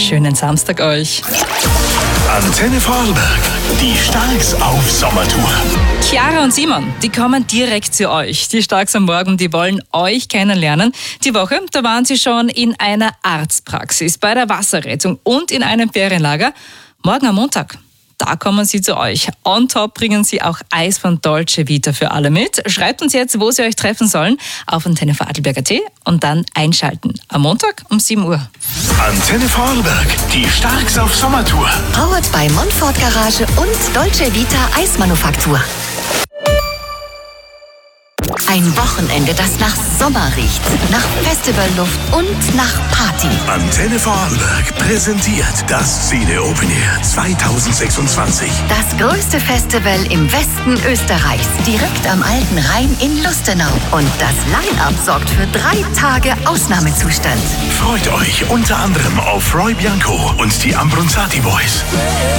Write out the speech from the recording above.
schönen Samstag euch. Antenne Vorarlberg, die Starks auf Sommertour. Chiara und Simon, die kommen direkt zu euch. Die Starks am Morgen, die wollen euch kennenlernen. Die Woche, da waren sie schon in einer Arztpraxis, bei der Wasserrettung und in einem Ferienlager. Morgen am Montag, da kommen sie zu euch. On top bringen sie auch Eis von Dolce Vita für alle mit. Schreibt uns jetzt, wo sie euch treffen sollen, auf Antenne Vorarlberg.at und dann einschalten. Am Montag um 7 Uhr. Antenne Vorarlberg, die Starks auf Sommertour. Powered bei Montfort Garage und Dolce Vita Eismanufaktur. Ein Wochenende, das nach Sommer riecht, nach Festivalluft und nach Party. Antenne Vorarlberg präsentiert das Cine Open Air 2026. Das größte Festival im Westen Österreichs, direkt am Alten Rhein in Lustenau. Und das Line-Up sorgt für 3 Tage Ausnahmezustand. Freut euch unter anderem auf Roy Bianco und die Ambronzati Boys.